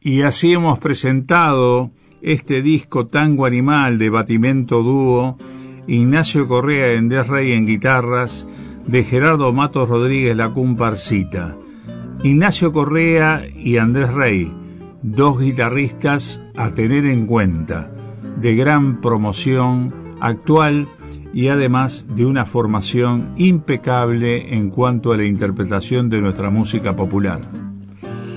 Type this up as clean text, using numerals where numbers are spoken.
Y así hemos presentado este disco Tango Animal de Batimento Dúo, Ignacio Correa y Andrés Rey en guitarras, de Gerardo Matos Rodríguez la comparsita. Ignacio Correa y Andrés Rey, dos guitarristas a tener en cuenta, de gran promoción actual y además de una formación impecable en cuanto a la interpretación de nuestra música popular.